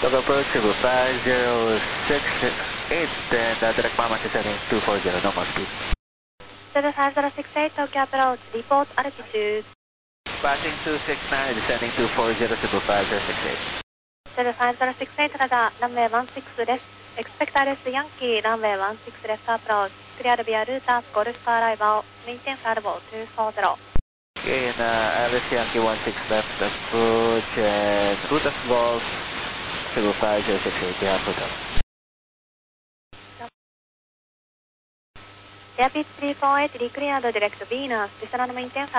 Local approach Cebu 5068, then direct climb descending 240, normal speed. Cebu 5068, Tokyo approach, report altitude. Passing 269, descending 240, Cebu 5068. Cebu 5068, radar, runway 16 left. Expect RS Yankee, runway 16 left approach. Clear via route of Golf arrival, maintain flight 240. Okay, and Alice Yankee 16 left approach and route of Golf, Cebu 5068, yeah, hotel. Airpeak 348, declared direct Venus, descend and maintain